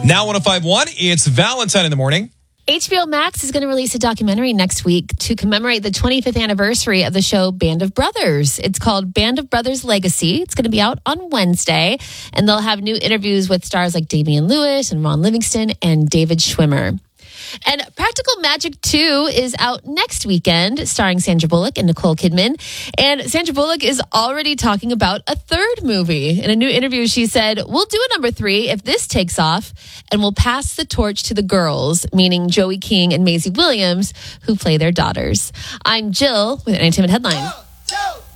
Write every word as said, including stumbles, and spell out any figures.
Now one oh five point one, it's Valentine in the morning. H B O Max is going to release a documentary next week to commemorate the twenty-fifth anniversary of the show Band of Brothers. It's called Band of Brothers Legacy. It's going to be out on Wednesday, and they'll have new interviews with stars like Damian Lewis and Ron Livingston and David Schwimmer. And Practical Magic two is out next weekend, starring Sandra Bullock and Nicole Kidman. And Sandra Bullock is already talking about a third movie. In a new interview, she said, "We'll do a number three if this takes off, and we'll pass the torch to the girls," meaning Joey King and Maisie Williams, who play their daughters. I'm Jill with Entertainment Headline.